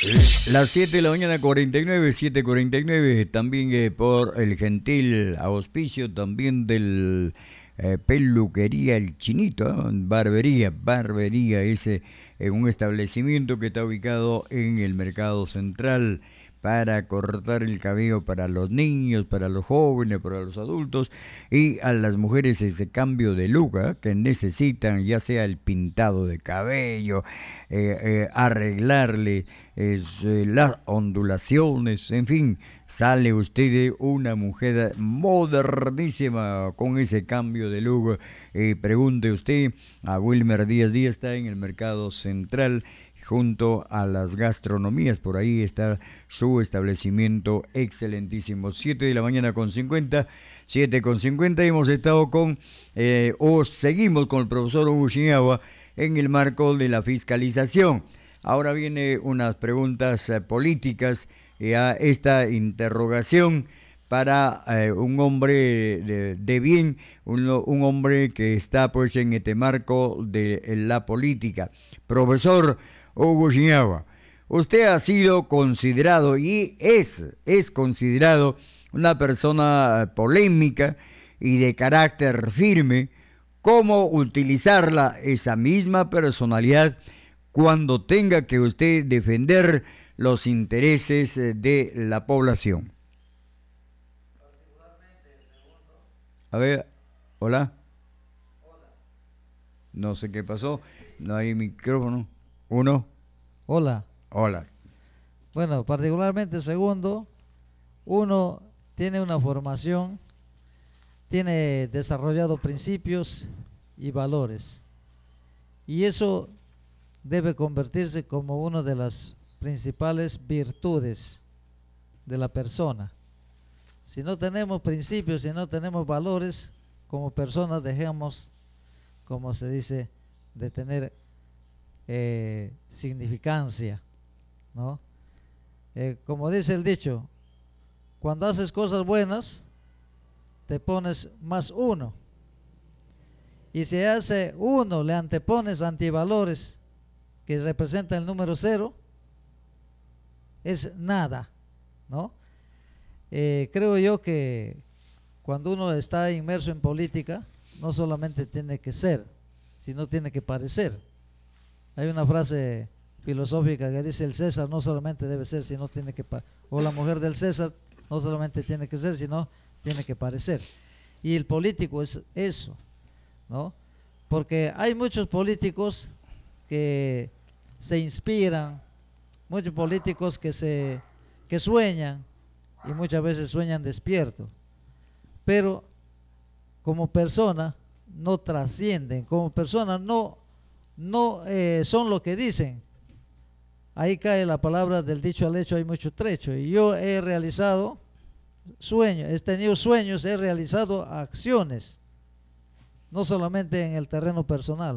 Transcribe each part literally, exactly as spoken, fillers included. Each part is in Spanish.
Las siete de la mañana, cuarenta y nueve, siete cuarenta y nueve, también eh, por el gentil auspicio también del eh, peluquería El Chinito, ¿eh? Barbería, barbería, ese en un establecimiento que está ubicado en el Mercado Central para cortar el cabello para los niños, para los jóvenes, para los adultos y a las mujeres ese cambio de look ¿eh? que necesitan, ya sea el pintado de cabello, eh, eh, arreglarle es, eh, las ondulaciones, en fin, sale usted de una mujer modernísima con ese cambio de look. Eh, pregunte usted a Wilmer Díaz Díaz, está en el Mercado Central junto a las gastronomías, por ahí está su establecimiento excelentísimo. Siete de la mañana con cincuenta, siete con cincuenta, hemos estado con, eh, o seguimos con el profesor Hugo Chiñagua en el marco de la fiscalización. Ahora viene unas preguntas eh, políticas, eh, a esta interrogación para eh, un hombre de, de bien, un, un hombre que está pues en este marco de la política. Profesor Hugo Chiñagua, usted ha sido considerado y es, es considerado una persona polémica y de carácter firme. ¿Cómo utilizarla, esa misma personalidad, cuando tenga que usted defender los intereses de la población? A ver, hola. No sé qué pasó, no hay micrófono. Uno. Hola. Hola. Bueno, particularmente segundo, uno tiene una formación, tiene desarrollado principios y valores, y eso debe convertirse como una de las principales virtudes de la persona. Si no tenemos principios, si no tenemos valores, como personas dejamos, como se dice, de tener eh, significancia, ¿no? Eh, como dice el dicho, cuando haces cosas buenas, te pones más uno. Y si hace uno, le antepones antivalores que representan el número cero, es nada, ¿no? Eh, creo yo que cuando uno está inmerso en política, no solamente tiene que ser, sino tiene que parecer. Hay una frase filosófica que dice: el César no solamente debe ser, sino tiene que parecer. O la mujer del César no solamente tiene que ser, sino tiene que parecer. Y el político es eso, ¿no? Porque hay muchos políticos que se inspiran, muchos políticos que se que sueñan, y muchas veces sueñan despiertos, pero como persona no trascienden, como persona no, no eh, son lo que dicen. Ahí cae la palabra del dicho al hecho, hay mucho trecho. Y yo he realizado sueños, he tenido sueños, he realizado acciones, no solamente en el terreno personal,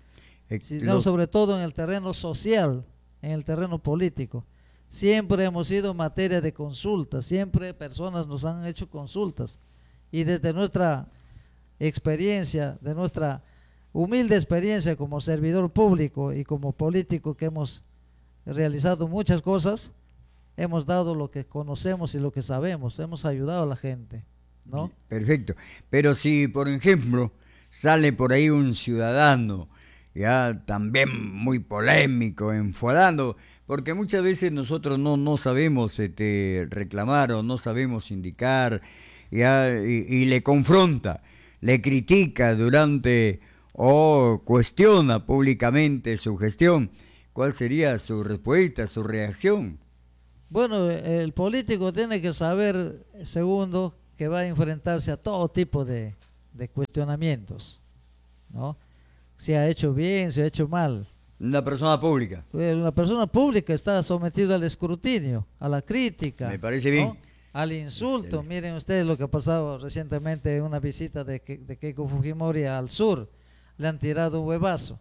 sino sobre todo en el terreno social, en el terreno político. Siempre hemos sido materia de consultas, siempre personas nos han hecho consultas, y desde nuestra experiencia, de nuestra humilde experiencia como servidor público y como político, que hemos realizado muchas cosas, hemos dado lo que conocemos y lo que sabemos, hemos ayudado a la gente, ¿no? Perfecto, pero si por ejemplo sale por ahí un ciudadano ya también muy polémico, enfadando, porque muchas veces nosotros no, no sabemos este, reclamar o no sabemos indicar, ya, y, y le confronta, le critica durante o cuestiona públicamente su gestión. ¿Cuál sería su respuesta, su reacción? Bueno, el político tiene que saber, segundo, que va a enfrentarse a todo tipo de, de cuestionamientos, ¿no? Si ha hecho bien, si ha hecho mal. Una persona pública. Una persona pública está sometida al escrutinio, a la crítica. Me parece bien. ¿No? Al insulto. Excelente. Miren ustedes lo que ha pasado recientemente en una visita de, de Keiko Fujimori al sur. Le han tirado un huevazo.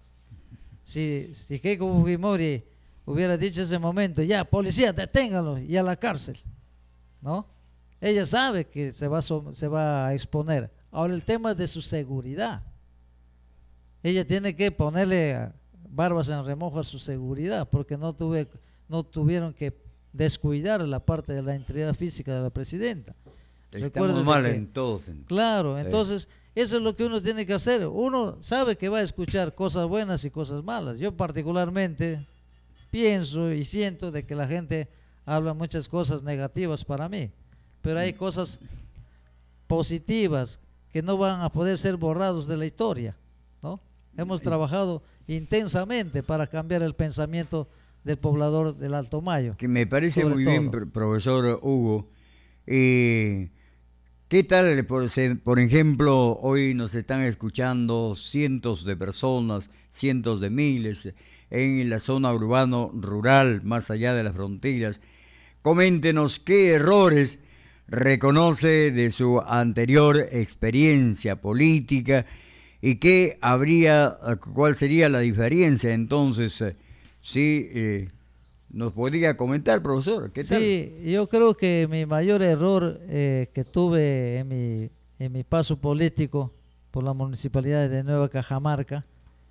Si, si Keiko Fujimori hubiera dicho en ese momento: ya, policía, deténganlo, y a la cárcel, ¿no? Ella sabe que se va, se va a exponer. Ahora el tema es de su seguridad. Ella tiene que ponerle barbas en remojo a su seguridad, porque no tuve no tuvieron que descuidar la parte de la integridad física de la presidenta. Estamos Recuerden mal de que- en todos sentidos. Claro, Sí. entonces eso es lo que uno tiene que hacer. Uno sabe que va a escuchar cosas buenas y cosas malas. Yo particularmente pienso y siento de que la gente habla muchas cosas negativas para mí, pero hay cosas positivas que no van a poder ser borrados de la historia, ¿no? Hemos trabajado intensamente para cambiar el pensamiento del poblador del Alto Mayo. Que me parece sobre muy todo. bien, pr- profesor Hugo. Eh, ¿Qué tal, por, se- por ejemplo, hoy nos están escuchando cientos de personas, cientos de miles en la zona urbano-rural, más allá de las fronteras? Coméntenos qué errores reconoce de su anterior experiencia política y qué habría, eh, cuál sería la diferencia entonces, eh, si eh, nos podría comentar, profesor. ¿Qué tal? Sí, yo creo que mi mayor error eh, que tuve en mi, en mi paso político por la municipalidad de Nueva Cajamarca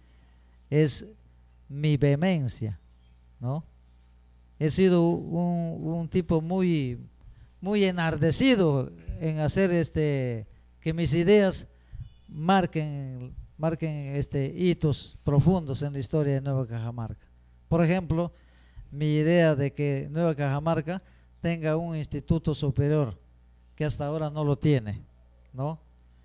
es mi vehemencia, ¿no? He sido un, un tipo muy, muy enardecido en hacer este que mis ideas marquen, marquen este hitos profundos en la historia de Nueva Cajamarca. Por ejemplo, mi idea de que Nueva Cajamarca tenga un instituto superior que hasta ahora no lo tiene, ¿no?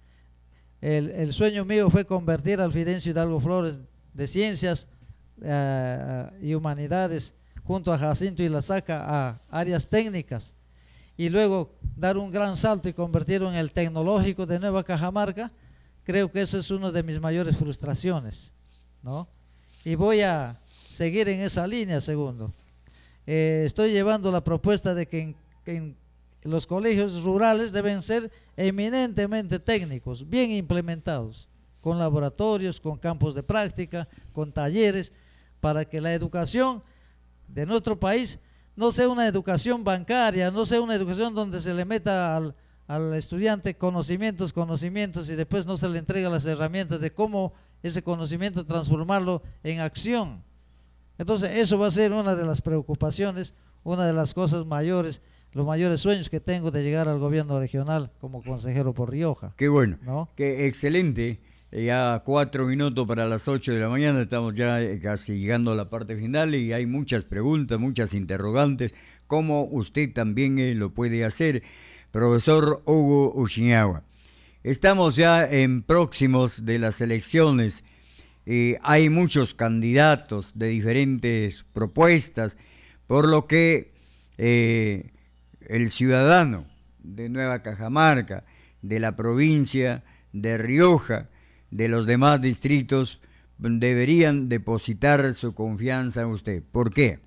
El, el sueño mío fue convertir al Fidencio Hidalgo Flores de Ciencias uh, y Humanidades junto a Jacinto y La Saca a áreas técnicas y luego dar un gran salto y convertirlo en el tecnológico de Nueva Cajamarca. Creo que eso es una de mis mayores frustraciones, ¿no? Y voy a seguir en esa línea, segundo. Eh, estoy llevando la propuesta de que en, en los colegios rurales deben ser eminentemente técnicos, bien implementados, con laboratorios, con campos de práctica, con talleres, para que la educación de nuestro país no sea una educación bancaria, no sea una educación donde se le meta al, al estudiante conocimientos, conocimientos y después no se le entrega las herramientas de cómo ese conocimiento transformarlo en acción. Entonces eso va a ser una de las preocupaciones, una de las cosas mayores, los mayores sueños que tengo de llegar al gobierno regional como consejero por Rioja. Qué bueno, ¿no? qué excelente. Ya cuatro minutos para las ocho de la mañana, estamos ya casi llegando a la parte final y hay muchas preguntas, muchas interrogantes, como usted también eh, lo puede hacer, profesor Hugo Uchiñagua. Estamos ya en próximos de las elecciones, eh, hay muchos candidatos de diferentes propuestas, por lo que eh, el ciudadano de Nueva Cajamarca, de la provincia de Rioja, de los demás distritos, deberían depositar su confianza en usted. ¿Por qué?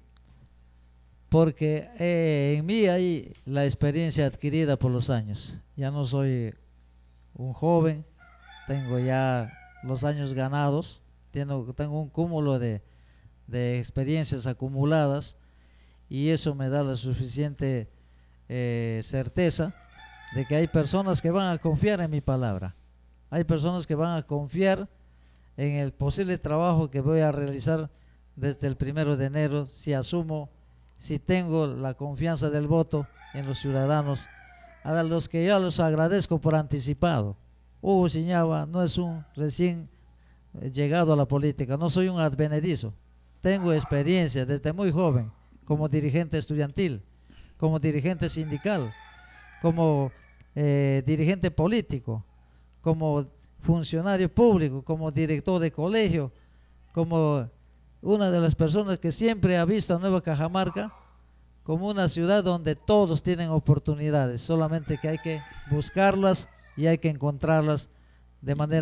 Porque eh, en mí hay la experiencia adquirida por los años. Ya no soy un joven, tengo ya los años ganados, tengo, tengo un cúmulo de, de experiencias acumuladas y eso me da la suficiente eh, certeza de que hay personas que van a confiar en mi palabra. Hay personas que van a confiar en el posible trabajo que voy a realizar desde el primero de enero si asumo, si tengo la confianza del voto en los ciudadanos, a los que yo los agradezco por anticipado. Hugo Uchiñagua no es un recién llegado a la política, no soy un advenedizo, tengo experiencia desde muy joven como dirigente estudiantil, como dirigente sindical, como eh, dirigente político, como funcionario público, como director de colegio, como una de las personas que siempre ha visto a Nueva Cajamarca como una ciudad donde todos tienen oportunidades, solamente que hay que buscarlas y hay que encontrarlas de manera